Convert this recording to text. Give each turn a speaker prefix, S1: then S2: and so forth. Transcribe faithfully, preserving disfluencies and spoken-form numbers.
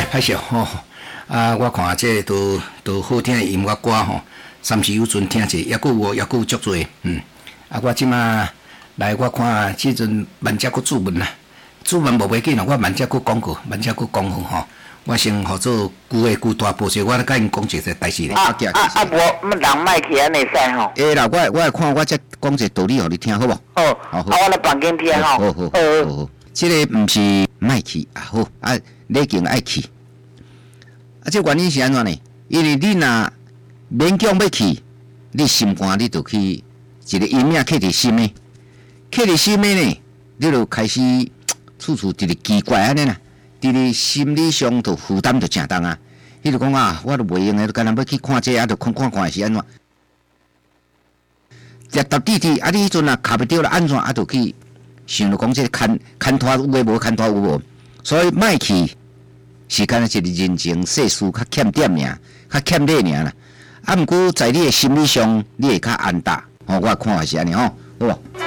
S1: 哎，歹势吼，啊，我看这都都好听的音乐歌吼，三时有阵听者，抑佫有抑佫有足多，嗯，啊，我即马来我看即阵万只佫注文啦，注文无要紧啦，我万只佫讲过，万只佫讲好吼。我先合作旧的旧大报社，我咧甲因讲一个代志咧。
S2: 啊啊啊！无，人卖去安尼使吼。
S1: 会啦，我我来看，我再讲一个道理互你听，好无？
S2: 好，好，啊，我来房间听吼。
S1: 好好好好，这个毋是卖去啊，好啊，你竟爱去。啊，这原因是安怎呢？因为你若勉强要去，你心肝你就去一个阴影刻伫心诶，刻伫心诶呢，你就开始处处一个奇怪安尼啦。伫你心理上就负担就正重啊！你就讲啊，我都袂用诶，干那要去看这啊，就看看看是安怎？踏踏地地啊，你迄阵啊，卡不着了，安怎啊，就去想着讲这牵牵拖有诶无，牵拖有无？所以卖去是干那一个人情世事较欠点尔，较欠礼尔啦。啊，毋过在你诶心理上，你会较安踏。吼、哦，我看法是安尼吼，好无？